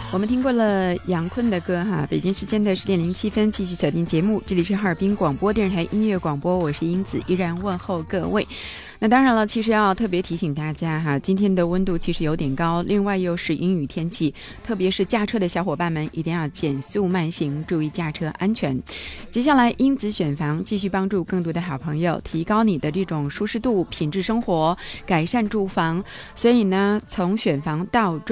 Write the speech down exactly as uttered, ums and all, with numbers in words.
我们听过了杨坤的歌哈，北京时间的十点零七分，继续锁定节目，这里是哈尔滨广播电视台音乐广播，我是英子，依然问候各位。那当然了，其实要特别提醒大家哈，今天的温度其实有点高，另外又是阴雨天气，特别是驾车的小伙伴们一定要减速慢行，注意驾车安全。接下来英子选房继续帮助更多的好朋友提高你的这种舒适度、品质生活，改善住房。所以呢，从选房到